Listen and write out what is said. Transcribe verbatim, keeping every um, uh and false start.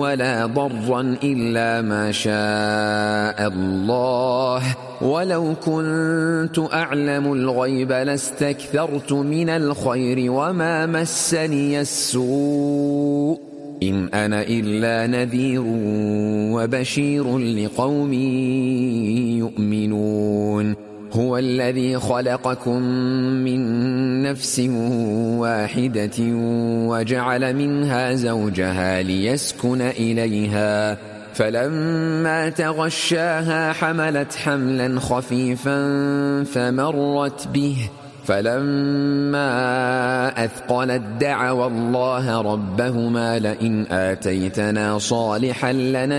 ولا ضرا إلا ما شاء الله ولو كنت أعلم الغيب لاستكثرت من الخير وما مسني السوء إن أنا إلا نذير وبشير لقوم يؤمنون هو الذي خلقكم من نفس واحدة وجعل منها زوجها ليسكن إليها فلما تغشاها حملت حملا خفيفا فمرت به فلما أثقلت دعوا الله ربهما لئن آتيتنا صالحا لنا